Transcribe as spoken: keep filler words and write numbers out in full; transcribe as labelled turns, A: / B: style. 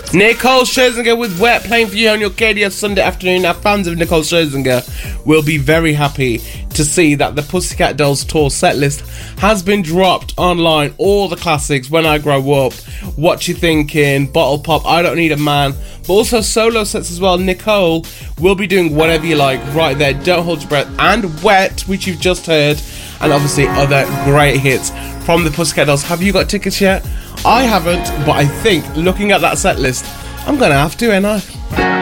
A: Nicole Scherzinger with Wet playing for you on your K D S Sunday afternoon. Now, fans of Nicole Scherzinger will be very happy to see that the Pussycat Dolls tour set list has been dropped online. All the classics, When I Grow Up, What You Thinking, Bottle Pop, I Don't Need a Man, but also solo sets as well. Nicole will be doing Whatever You Like right there, Don't Hold Your Breath, and Wet, which you've just heard, and obviously other great hits from the Pussycat Dolls. Have you got tickets yet? I haven't, but I think looking at that set list, I'm gonna have to, ain't I?